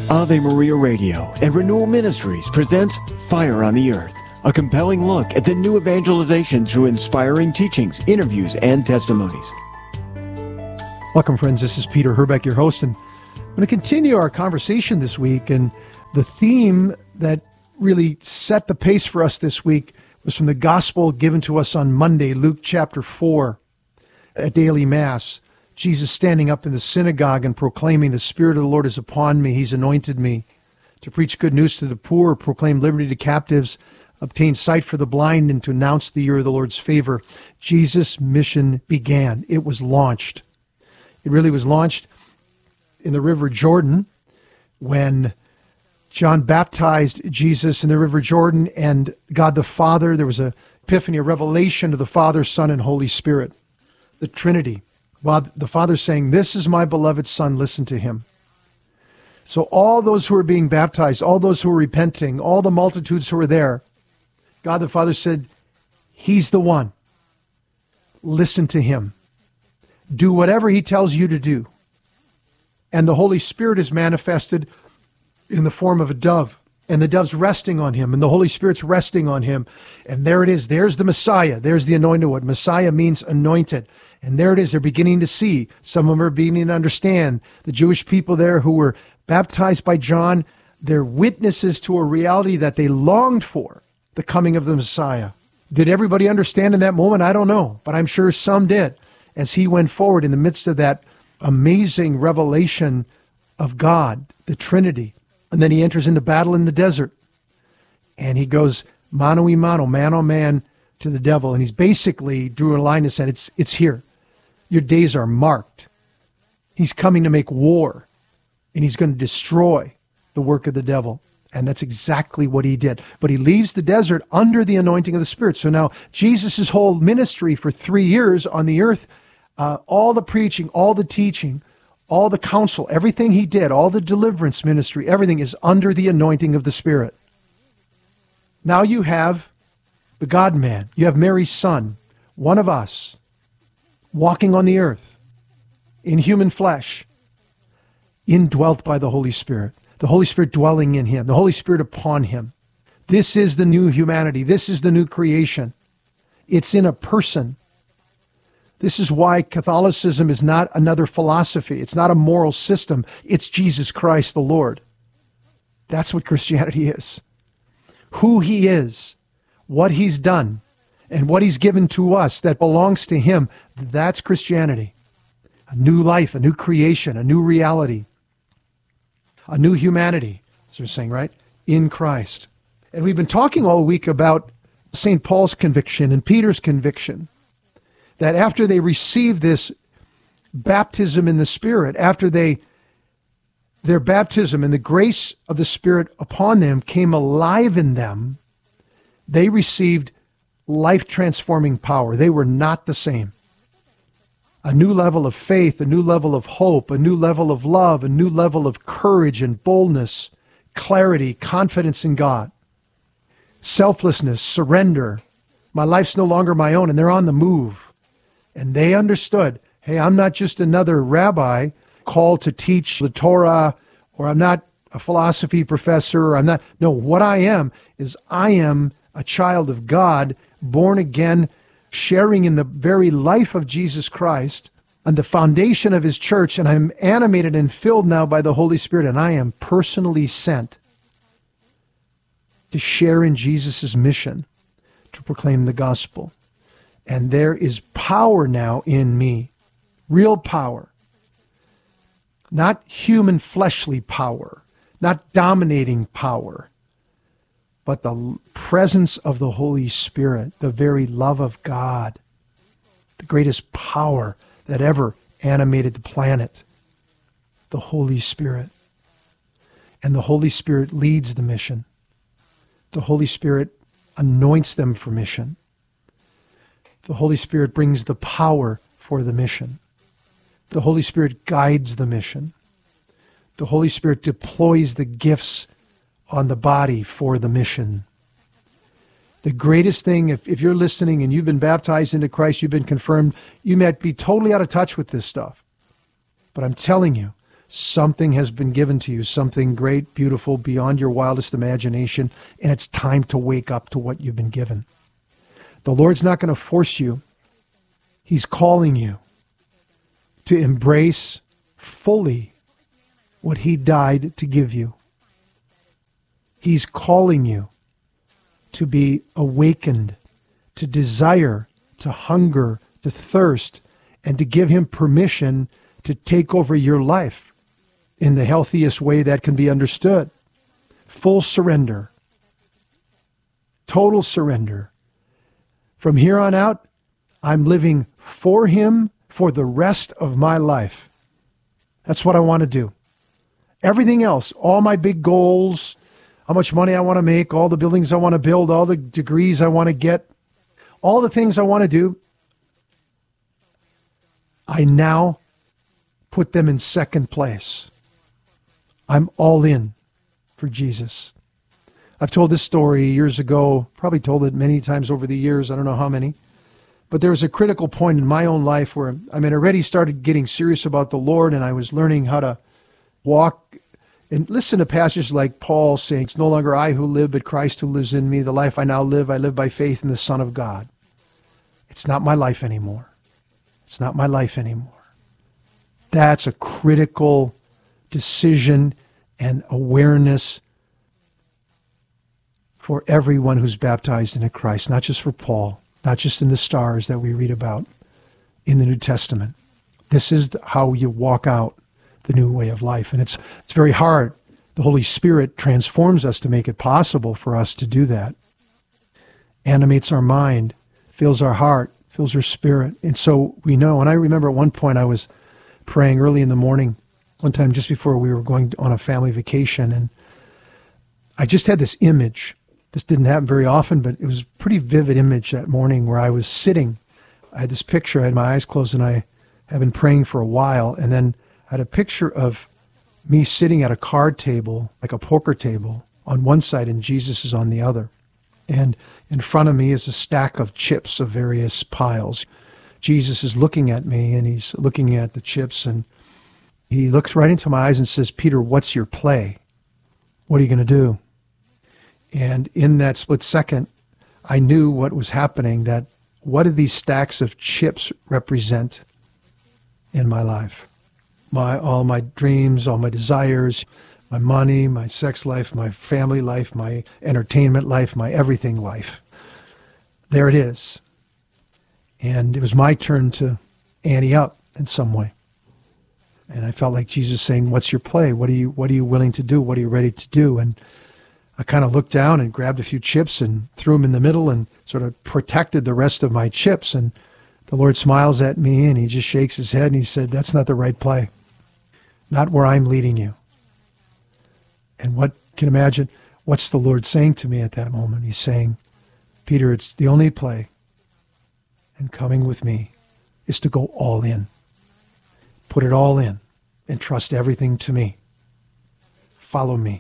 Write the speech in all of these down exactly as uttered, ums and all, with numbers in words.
Ave Maria Radio and Renewal Ministries presents Fire on the Earth, a compelling look at the new evangelization through inspiring teachings, interviews, and testimonies. Welcome, friends. This is Peter Herbeck, your host, and I'm going to continue our conversation this week. And the theme that really set the pace for us this week was from the gospel given to us on Monday, Luke chapter four, at daily Mass. Jesus standing up in the synagogue and proclaiming, "The Spirit of the Lord is upon me. He's anointed me to preach good news to the poor, proclaim liberty to captives, obtain sight for the blind, and to announce the year of the Lord's favor." Jesus' mission began. It was launched. It really was launched in the River Jordan when John baptized Jesus in the River Jordan, and God the Father, there was an epiphany, a revelation of the Father, Son, and Holy Spirit, the Trinity. While the Father saying, "This is my beloved Son, listen to him." So all those who were being baptized, all those who were repenting, all the multitudes who were there, God the Father said, "He's the one. Listen to him. Do whatever he tells you to do." And the Holy Spirit is manifested in the form of a dove, and the dove's resting on him, and the Holy Spirit's resting on him. And there it is. There's the Messiah. There's the anointed one. Messiah means anointed. And there it is. They're beginning to see. Some of them are beginning to understand. The Jewish people there who were baptized by John, they're witnesses to a reality that they longed for, the coming of the Messiah. Did everybody understand in that moment? I don't know, but I'm sure some did. As he went forward in the midst of that amazing revelation of God, the Trinity. And then he enters into battle in the desert. And he goes mano a mano, man on man, to the devil. And he's basically drew a line and said, it's, it's here. Your days are marked. He's coming to make war. And he's going to destroy the work of the devil. And that's exactly what he did. But he leaves the desert under the anointing of the Spirit. So now Jesus' whole ministry for three years on the earth, uh, all the preaching, all the teaching, all the counsel, everything he did, all the deliverance ministry, everything is under the anointing of the Spirit. Now you have the God-man. You have Mary's son, one of us, walking on the earth in human flesh, indwelt by the Holy Spirit. The Holy Spirit dwelling in him, the Holy Spirit upon him. This is the new humanity. This is the new creation. It's in a person. This is why Catholicism is not another philosophy. It's not a moral system. It's Jesus Christ the Lord. That's what Christianity is. Who he is, what he's done, and what he's given to us that belongs to him, that's Christianity. A new life, a new creation, a new reality, a new humanity, as we're saying, right? In Christ. And we've been talking all week about Saint Paul's conviction and Peter's conviction, that after they received this baptism in the Spirit, after they their baptism and the grace of the Spirit upon them came alive in them, they received life-transforming power. They were not the same. A new level of faith, a new level of hope, a new level of love, a new level of courage and boldness, clarity, confidence in God, selflessness, surrender. My life's no longer my own, and they're on the move. And they understood, hey, I'm not just another rabbi called to teach the Torah, or I'm not a philosophy professor, or I'm not. No, what I am is I am a child of God, born again, sharing in the very life of Jesus Christ and the foundation of his church, and I'm animated and filled now by the Holy Spirit, and I am personally sent to share in Jesus' mission, to proclaim the gospel. And there is power now in me, real power, not human fleshly power, not dominating power, but the presence of the Holy Spirit, the very love of God, the greatest power that ever animated the planet, the Holy Spirit. And the Holy Spirit leads the mission. The Holy Spirit anoints them for mission. The Holy Spirit brings the power for the mission. The Holy Spirit guides the mission. The Holy Spirit deploys the gifts on the body for the mission. The greatest thing, if, if you're listening and you've been baptized into Christ, you've been confirmed, you might be totally out of touch with this stuff. But I'm telling you, Something has been given to you, something great, beautiful, beyond your wildest imagination, and it's time to wake up to what you've been given. The Lord's not going to force you. He's calling you to embrace fully what he died to give you. He's calling you to be awakened, to desire, to hunger, to thirst, and to give him permission to take over your life in the healthiest way that can be understood. Full surrender. Total surrender. From here on out, I'm living for him for the rest of my life. That's what I want to do. Everything else, all my big goals, how much money I want to make, all the buildings I want to build, all the degrees I want to get, all the things I want to do, I now put them in second place. I'm all in for Jesus. I've told this story years ago, probably told it many times over the years, I don't know how many, but there was a critical point in my own life where, I mean, I already started getting serious about the Lord, and I was learning how to walk and listen to passages like Paul saying, it's no longer I who live, but Christ who lives in me. The life I now live, I live by faith in the Son of God. It's not my life anymore. It's not my life anymore. That's a critical decision and awareness for everyone who's baptized into Christ, not just for Paul, not just in the stars that we read about in the New Testament. This is how you walk out the new way of life. And it's it's very hard. The Holy Spirit transforms us to make it possible for us to do that. Animates our mind, fills our heart, fills our spirit. And so we know, and I remember at one point I was praying early in the morning, one time just before we were going on a family vacation, and I just had this image. This didn't happen very often, but it was a pretty vivid image that morning where I was sitting. I had this picture, I had my eyes closed, and I had been praying for a while, and then I had a picture of me sitting at a card table, like a poker table, on one side, and Jesus is on the other. And in front of me is a stack of chips of various piles. Jesus is looking at me, and he's looking at the chips, and he looks right into my eyes and says, Peter, what's your play? What are you going to do? And in that split second, I knew what was happening, that what do these stacks of chips represent in my life? My all my dreams, all my desires, my money, my sex life, my family life, my entertainment life, my everything life. There it is. And it was my turn to ante up in some way. And I felt like Jesus saying, what's your play? What are you what are you willing to do? What are you ready to do? And I kind of looked down and grabbed a few chips and threw them in the middle and sort of protected the rest of my chips. And the Lord smiles at me and he just shakes his head and he said, that's not the right play. Not where I'm leading you. And what can imagine, what's the Lord saying to me at that moment? He's saying, Peter, it's the only play. And coming with me is to go all in. Put it all in and trust everything to me. Follow me.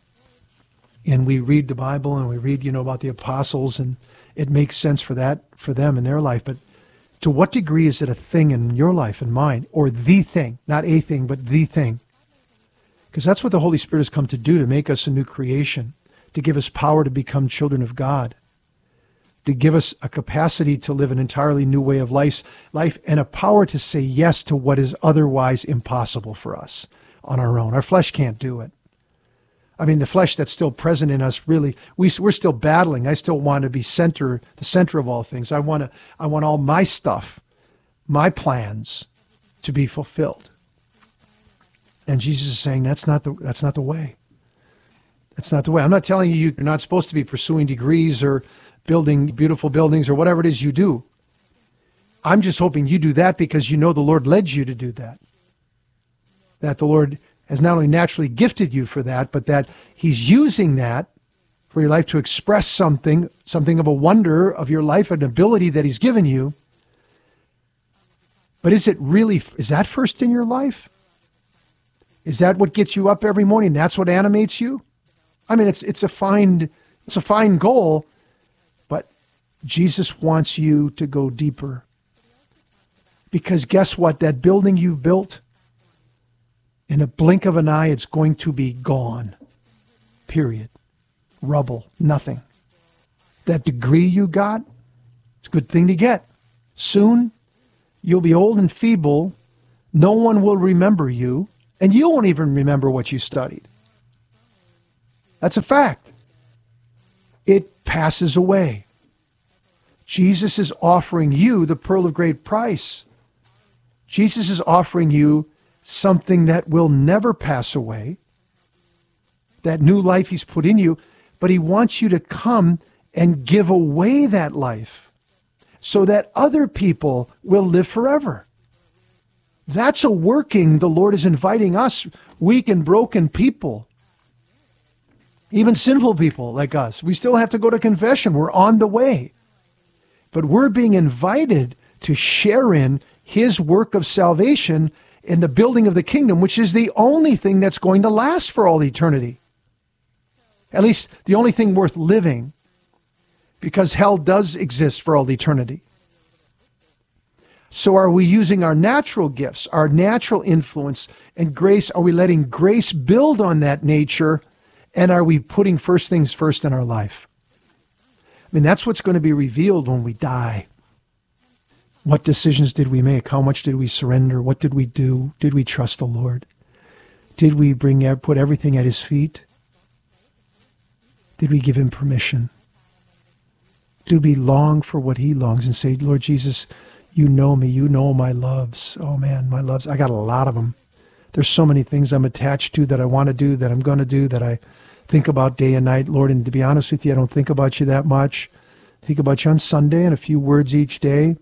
And we read the Bible and we read, you know, about the apostles, and it makes sense for that, for them in their life. But to what degree is it a thing in your life and mine, or the thing, not a thing, but the thing? Because that's what the Holy Spirit has come to do, to make us a new creation, to give us power to become children of God, to give us a capacity to live an entirely new way of life, life and a power to say yes to what is otherwise impossible for us on our own. Our flesh can't do it. I mean, the flesh that's still present in us, really, we, we're still battling. I still want to be center, the center of all things. I want to, I want all my stuff, my plans to be fulfilled. And Jesus is saying, that's not the, that's not the way. That's not the way. I'm not telling you you're not supposed to be pursuing degrees or building beautiful buildings or whatever it is you do. I'm just hoping you do that because you know the Lord led you to do that. That the Lord has not only naturally gifted you for that, but that he's using that for your life to express something, something of a wonder of your life, an ability that he's given you. But is it really, is that first in your life? Is that what gets you up every morning? That's what animates you? I mean, it's it's a fine, it's a fine goal, but Jesus wants you to go deeper. Because guess what? That building you built In a blink of an eye, it's going to be gone. Period. Rubble. Nothing. That degree you got, it's a good thing to get. Soon, you'll be old and feeble. No one will remember you, and you won't even remember what you studied. That's a fact. It passes away. Jesus is offering you the pearl of great price. Jesus is offering you something that will never pass away, that new life he's put in you, but he wants you to come and give away that life so that other people will live forever. That's a working the Lord is inviting us, weak and broken people, even sinful people like us. We still have to go to confession. We're on the way. But we're being invited to share in his work of salvation in the building of the kingdom, which is the only thing that's going to last for all eternity. At least the only thing worth living, because hell does exist for all eternity. So are we using our natural gifts, our natural influence and grace? Are we letting grace build on that nature? And are we putting first things first in our life? I mean, that's what's going to be revealed when we die. What decisions did we make? How much did we surrender? What did we do? Did we trust the Lord? Did we bring put everything at his feet? Did we give him permission? Did we long for what he longs and say, Lord Jesus, you know me, you know my loves. Oh man, my loves, I got a lot of them. There's so many things I'm attached to that I want to do, that I'm going to do, that I think about day and night. Lord, and to be honest with you, I don't think about you that much. I think about you on Sunday and a few words each day.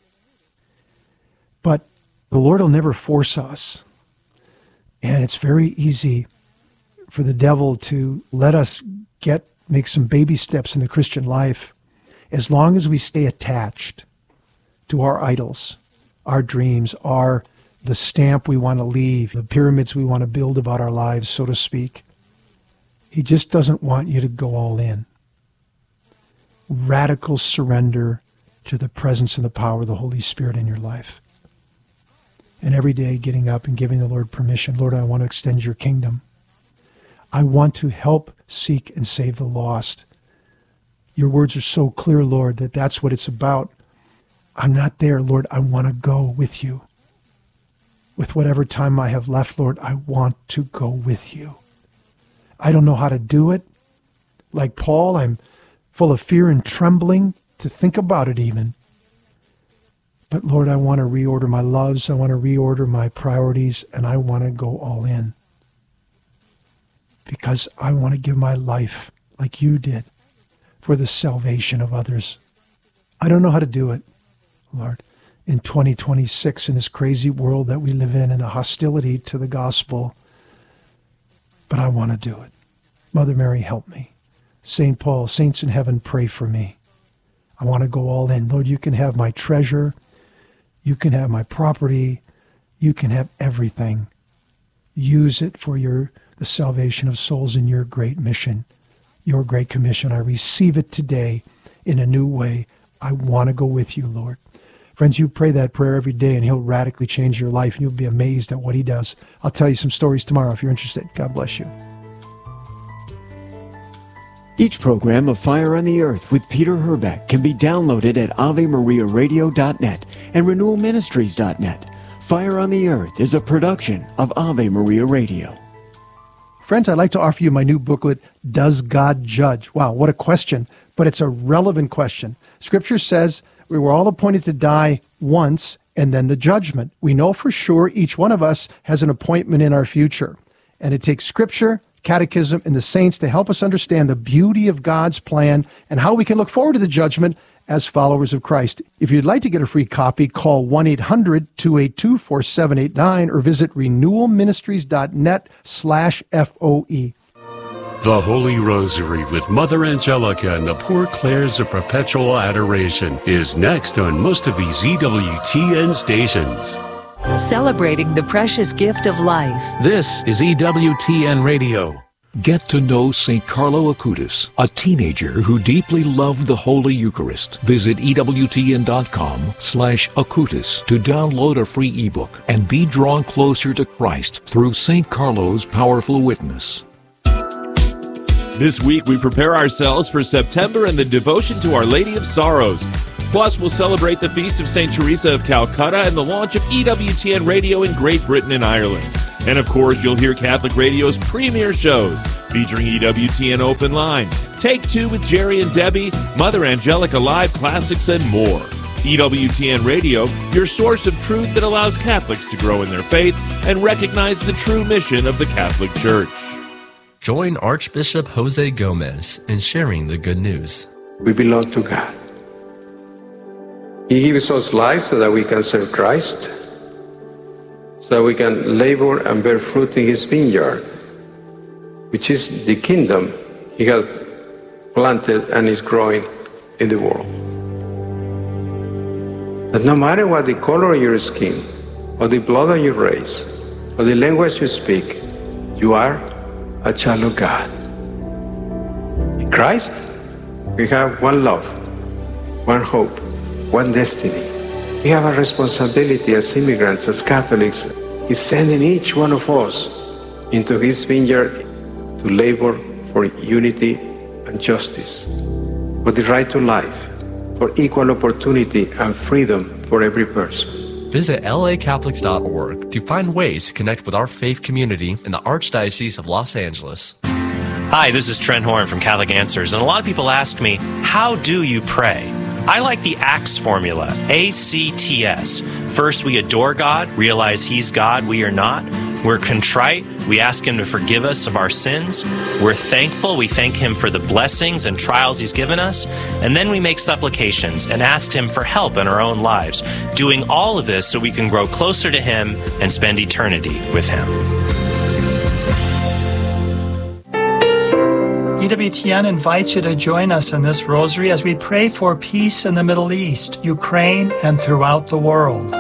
But the Lord will never force us. And it's very easy for the devil to let us get make some baby steps in the Christian life as long as we stay attached to our idols, our dreams, our the stamp we want to leave, the pyramids we want to build about our lives, so to speak. He just doesn't want you to go all in. Radical surrender to the presence and the power of the Holy Spirit in your life. And every day getting up and giving the Lord permission. Lord, I want to extend your kingdom. I want to help, seek, and save the lost. Your words are so clear, Lord, that that's what it's about. I'm not there, Lord. I want to go with you. With whatever time I have left, Lord, I want to go with you. I don't know how to do it. Like Paul, I'm full of fear and trembling to think about it even. But Lord, I want to reorder my loves. I want to reorder my priorities, and I want to go all in. Because I want to give my life like you did for the salvation of others. I don't know how to do it, Lord, in twenty twenty-six, in this crazy world that we live in and the hostility to the gospel. But I want to do it. Mother Mary, help me. Saint Paul, saints in heaven, pray for me. I want to go all in. Lord, you can have my treasure. You can have my property. You can have everything. Use it for your the salvation of souls in your great mission, your great commission. I receive it today in a new way. I want to go with you, Lord. Friends, you pray that prayer every day, and he'll radically change your life, and you'll be amazed at what he does. I'll tell you some stories tomorrow if you're interested. God bless you. Each program of Fire on the Earth with Peter Herbeck can be downloaded at ave maria radio dot net and renewal ministries dot net. Fire on the Earth is a production of Ave Maria Radio. Friends, I'd like to offer you my new booklet, Does God Judge? Wow, what a question, but it's a relevant question. Scripture says we were all appointed to die once and then the judgment. We know for sure each one of us has an appointment in our future. And it takes Scripture, Catechism, and the saints to help us understand the beauty of God's plan and how we can look forward to the judgment as followers of Christ. If you'd like to get a free copy, call one eight hundred two eight two four seven eight nine or visit renewal ministries dot net slash F O E. The Holy Rosary with Mother Angelica and the Poor Clares of Perpetual Adoration is next on most of these Z W T N stations. Celebrating the precious gift of life. This is E W T N Radio. Get to know Saint Carlo Acutis, a teenager who deeply loved the Holy Eucharist. Visit E W T N dot com slash Acutis to download a free ebook and be drawn closer to Christ through Saint Carlo's powerful witness. This week we prepare ourselves for September and the devotion to Our Lady of Sorrows. Plus, we'll celebrate the feast of Saint Teresa of Calcutta and the launch of E W T N Radio in Great Britain and Ireland. And of course, you'll hear Catholic Radio's premier shows featuring E W T N Open Line, Take Two with Jerry and Debbie, Mother Angelica Live Classics, and more. E W T N Radio, your source of truth that allows Catholics to grow in their faith and recognize the true mission of the Catholic Church. Join Archbishop Jose Gomez in sharing the good news. We belong to God. He gives us life so that we can serve Christ, so that we can labor and bear fruit in His vineyard, which is the kingdom He has planted and is growing in the world. That no matter what the color of your skin, or the blood of your race, or the language you speak, you are a child of God. In Christ, we have one love, one hope, one destiny. We have a responsibility as immigrants, as Catholics. He's sending each one of us into His vineyard to labor for unity and justice, for the right to life, for equal opportunity and freedom for every person. Visit L A Catholics dot org to find ways to connect with our faith community in the Archdiocese of Los Angeles. Hi, this is Trent Horn from Catholic Answers, and a lot of people ask me, how do you pray? I like the ACTS formula, A C T S. First, we adore God, realize He's God, we are not. We're contrite, we ask Him to forgive us of our sins. We're thankful, we thank Him for the blessings and trials He's given us. And then we make supplications and ask Him for help in our own lives, doing all of this so we can grow closer to Him and spend eternity with Him. E W T N invites you to join us in this rosary as we pray for peace in the Middle East, Ukraine, and throughout the world.